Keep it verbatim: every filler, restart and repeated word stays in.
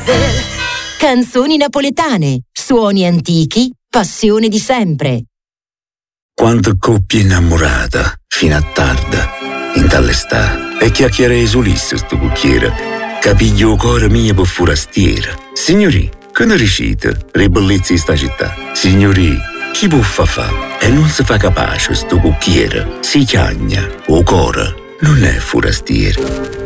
Canzoni napoletane, suoni antichi, passione di sempre. Quante coppie innamorata, fino a tarda, in tall'està, e chiacchierei solisse sto cucchiere, capiglio cuore mio per forastiera. Signori, che ne riuscite, le bellezze di sta città? Signori, chi può fa fa? E non si fa capace sto cucchiere, si chiagna, o cuore non è forastiero.